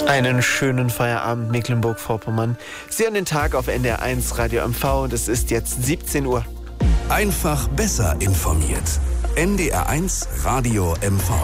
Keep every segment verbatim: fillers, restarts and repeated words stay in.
Einen schönen Feierabend, Mecklenburg-Vorpommern. Sie hören den Tag auf N D R eins Radio M V und es ist jetzt siebzehn Uhr. Einfach besser informiert. N D R eins Radio M V.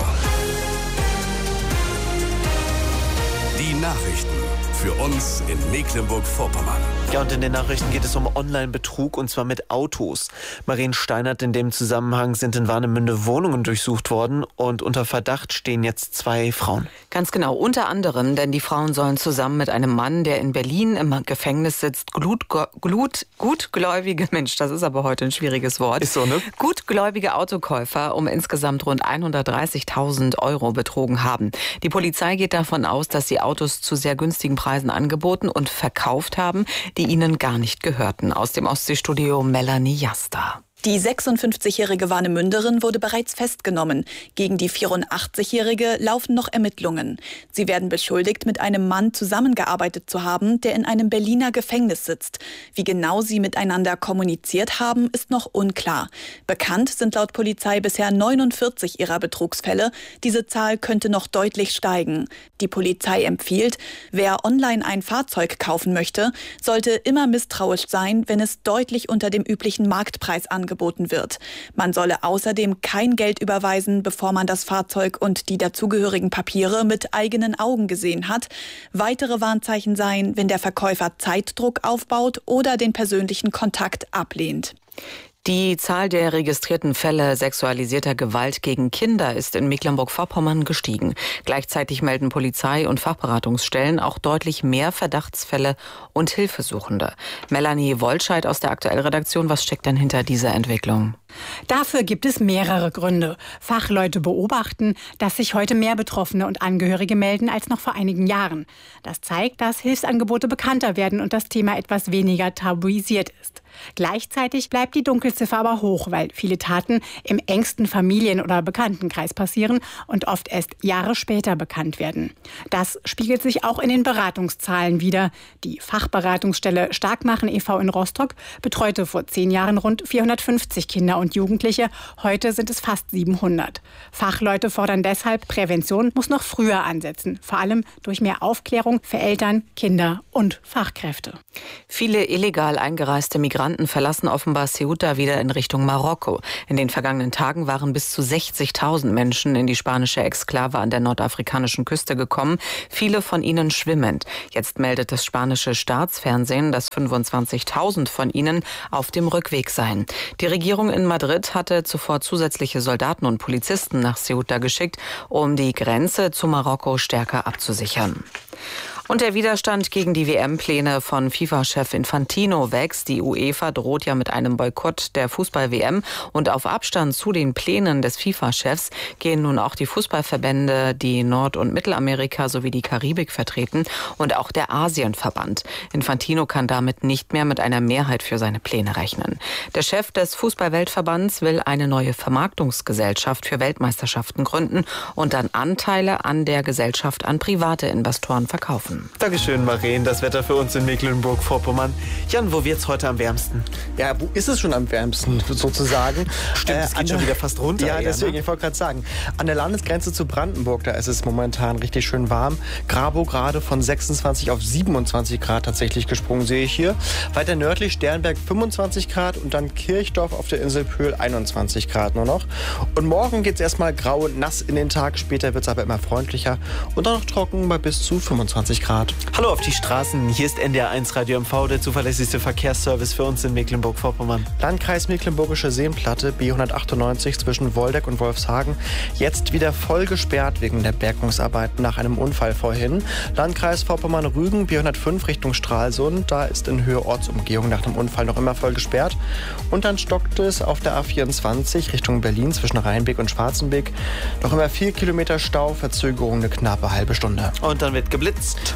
Die Nachrichten für uns in Mecklenburg-Vorpommern. Ja, und in den Nachrichten geht es um Online-Betrug und zwar mit Autos. Marien Steinert, in dem Zusammenhang sind in Warnemünde Wohnungen durchsucht worden und unter Verdacht stehen jetzt zwei Frauen. Ganz genau, unter anderem, denn die Frauen sollen zusammen mit einem Mann, der in Berlin im Gefängnis sitzt, glut, glut, gutgläubige, Mensch, das ist aber heute ein schwieriges Wort, ist so, ne? Gutgläubige Autokäufer um insgesamt rund hundertdreißigtausend Euro betrogen haben. Die Polizei geht davon aus, dass sie Autos zu sehr günstigen Preisen angeboten und verkauft haben, die ihnen gar nicht gehörten. Aus dem Ostseestudio Melanie Jaster. Die sechsundfünfzigjährige Warnemünderin wurde bereits festgenommen. Gegen die vierundachtzigjährige laufen noch Ermittlungen. Sie werden beschuldigt, mit einem Mann zusammengearbeitet zu haben, der in einem Berliner Gefängnis sitzt. Wie genau sie miteinander kommuniziert haben, ist noch unklar. Bekannt sind laut Polizei bisher neunundvierzig ihrer Betrugsfälle. Diese Zahl könnte noch deutlich steigen. Die Polizei empfiehlt, wer online ein Fahrzeug kaufen möchte, sollte immer misstrauisch sein, wenn es deutlich unter dem üblichen Marktpreis angeboten wird. Man solle außerdem kein Geld überweisen, bevor man das Fahrzeug und die dazugehörigen Papiere mit eigenen Augen gesehen hat. Weitere Warnzeichen seien, wenn der Verkäufer Zeitdruck aufbaut oder den persönlichen Kontakt ablehnt. Die Zahl der registrierten Fälle sexualisierter Gewalt gegen Kinder ist in Mecklenburg-Vorpommern gestiegen. Gleichzeitig melden Polizei und Fachberatungsstellen auch deutlich mehr Verdachtsfälle und Hilfesuchende. Melanie Wollscheid aus der Aktuellredaktion, was steckt denn hinter dieser Entwicklung? Dafür gibt es mehrere Gründe. Fachleute beobachten, dass sich heute mehr Betroffene und Angehörige melden als noch vor einigen Jahren. Das zeigt, dass Hilfsangebote bekannter werden und das Thema etwas weniger tabuisiert ist. Gleichzeitig bleibt die Dunkelziffer aber hoch, weil viele Taten im engsten Familien- oder Bekanntenkreis passieren und oft erst Jahre später bekannt werden. Das spiegelt sich auch in den Beratungszahlen wider. Die Fachberatungsstelle Starkmachen e V in Rostock betreute vor zehn Jahren rund vierhundertfünfzig Kinder und Jugendliche. Heute sind es fast siebenhundert. Fachleute fordern deshalb, Prävention muss noch früher ansetzen. Vor allem durch mehr Aufklärung für Eltern, Kinder und Fachkräfte. Viele illegal eingereiste Migranten verlassen offenbar Ceuta wieder in Richtung Marokko. In den vergangenen Tagen waren bis zu sechzigtausend Menschen in die spanische Exklave an der nordafrikanischen Küste gekommen, viele von ihnen schwimmend. Jetzt meldet das spanische Staatsfernsehen, dass fünfundzwanzigtausend von ihnen auf dem Rückweg seien. Die Regierung in Madrid hatte zuvor zusätzliche Soldaten und Polizisten nach Ceuta geschickt, um die Grenze zu Marokko stärker abzusichern. Und der Widerstand gegen die W M-Pläne von FIFA-Chef Infantino wächst. Die UEFA droht ja mit einem Boykott der Fußball-W M. Und auf Abstand zu den Plänen des FIFA-Chefs gehen nun auch die Fußballverbände, die Nord- und Mittelamerika sowie die Karibik vertreten und auch der Asienverband. Infantino kann damit nicht mehr mit einer Mehrheit für seine Pläne rechnen. Der Chef des Fußball-Weltverbands will eine neue Vermarktungsgesellschaft für Weltmeisterschaften gründen und dann Anteile an der Gesellschaft an private Investoren verkaufen. Dankeschön, Marien. Das Wetter für uns in Mecklenburg-Vorpommern. Jan, wo wird's heute am wärmsten? Ja, wo ist es schon am wärmsten, sozusagen? Stimmt, es äh, geht schon der, wieder fast runter. Ja, eher, deswegen, ne? ich wollte gerade sagen, an der Landesgrenze zu Brandenburg, da ist es momentan richtig schön warm. Grabow gerade von sechsundzwanzig auf siebenundzwanzig Grad tatsächlich gesprungen, sehe ich hier. Weiter nördlich Sternberg fünfundzwanzig Grad und dann Kirchdorf auf der Insel Pöhl einundzwanzig Grad nur noch. Und morgen geht es erstmal grau und nass in den Tag, später wird es aber immer freundlicher und dann noch trocken bei bis zu fünfundzwanzig Grad. Hallo auf die Straßen, hier ist N D R eins Radio M V, der zuverlässigste Verkehrsservice für uns in Mecklenburg-Vorpommern. Landkreis Mecklenburgische Seenplatte, B hundertachtundneunzig zwischen Woldeck und Wolfshagen, jetzt wieder voll gesperrt wegen der Bergungsarbeiten nach einem Unfall vorhin. Landkreis Vorpommern-Rügen, B hundertfünf Richtung Stralsund, da ist in Höhe Ortsumgehung nach dem Unfall noch immer voll gesperrt. Und dann stockt es auf der A vierundzwanzig Richtung Berlin zwischen Rheinbeck und Schwarzenbeck. Noch immer vier Kilometer Stau, Verzögerung eine knappe halbe Stunde. Und dann wird geblitzt.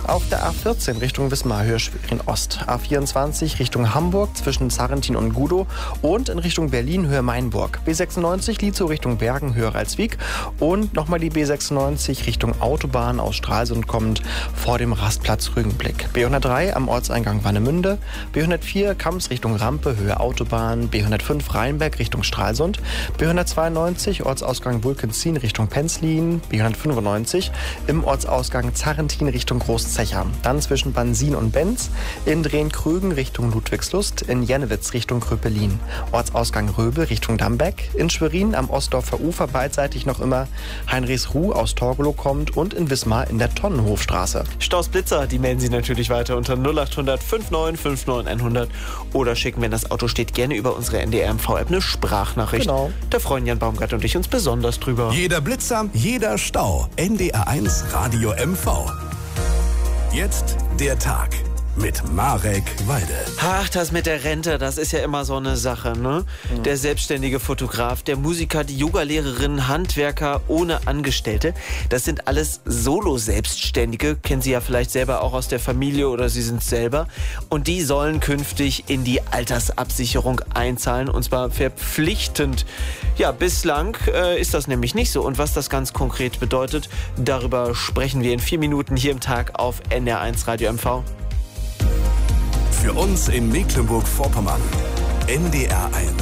Auf der A vierzehn Richtung Wismar, Höhe Schwerin Ost. A vierundzwanzig Richtung Hamburg zwischen Sarrentin und Gudow und in Richtung Berlin, Höhe Mainburg. B sechsundneunzig Lietzow Richtung Bergen, Höhe Ralswiek. Und nochmal die B sechsundneunzig Richtung Autobahn aus Stralsund kommend vor dem Rastplatz Rügenblick. B hundertdrei am Ortseingang Warnemünde. B hundertvier Kamms Richtung Rampe, Höhe Autobahn. B hundertfünf Rheinberg Richtung Stralsund. B hundertzweiundneunzig Ortsausgang Wulkenzien Richtung Penzlin. B hundertfünfundneunzig im Ortsausgang Zarrentin Richtung Großzecher. Dann zwischen Bansin und Benz. In Drehn-Krügen Richtung Ludwigslust. In Jennewitz Richtung Kröpelin. Ortsausgang Röbel Richtung Dambeck. In Schwerin am Ostdorfer Ufer beidseitig noch immer Heinrichsruh aus Torgelow kommt und in Wismar in der Tonnenhofstraße. Staus Blitzer, die melden Sie natürlich weiter unter null acht hundert fünfundneunzig neunundfünfzig hundert oder schicken, wenn das Auto steht, gerne über unsere N D R M V-App eine Sprachnachricht. Genau. Da freuen Jan Baumgart und ich uns besonders drüber. Jeder Blitzer, jeder Stau. N D R eins Radio M V. Jetzt der Tag mit Marek Walde. Ach, das mit der Rente, das ist ja immer so eine Sache, ne? Mhm. Der selbstständige Fotograf, der Musiker, die Yogalehrerin, Handwerker ohne Angestellte, das sind alles Solo-Selbstständige, kennen Sie ja vielleicht selber auch aus der Familie oder Sie sind selber. Und die sollen künftig in die Altersabsicherung einzahlen und zwar verpflichtend. Ja, bislang äh, ist das nämlich nicht so. Und was das ganz konkret bedeutet, darüber sprechen wir in vier Minuten hier im Tag auf N D R eins Radio M V. Für uns in Mecklenburg-Vorpommern. N D R eins.